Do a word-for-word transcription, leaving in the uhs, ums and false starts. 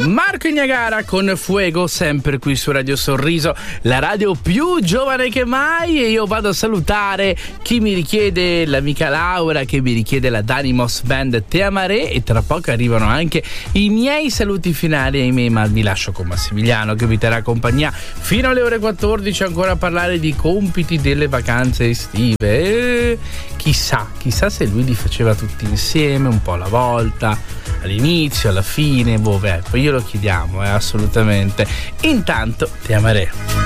Marco Ignagara con Fuego, sempre qui su Radio Sorriso, la radio più giovane che mai. E io vado a salutare chi mi richiede l'amica Laura, che mi richiede la Danimos Band Te Amaré, e tra poco arrivano anche i miei saluti finali ai miei, ma vi lascio con Massimiliano che vi terrà compagnia fino alle ore quattordici ancora a parlare di compiti delle vacanze estive. E chissà, chissà se lui li faceva tutti insieme, un po' alla volta, all'inizio, alla fine, boh, beh, poi glielo chiediamo, eh, assolutamente. Intanto Te Amaré.